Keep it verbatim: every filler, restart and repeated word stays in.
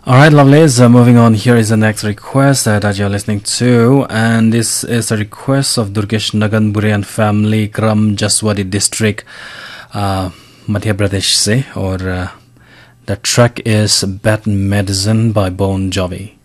All right, lovelies. Uh, moving on, here is the next request uh, that you're listening to, and this is a request of Durgesh Naganbure and family, Kram Jaswadi district, uh, Madhya Pradesh se, or uh, the track is Bad Medicine by Bon Jovi.